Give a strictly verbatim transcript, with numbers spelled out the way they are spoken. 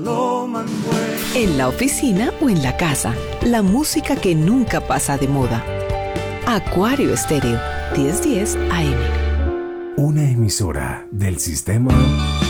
En la oficina o en la casa, la música que nunca pasa de moda. Acuario Estéreo, diez diez A M. Una emisora del sistema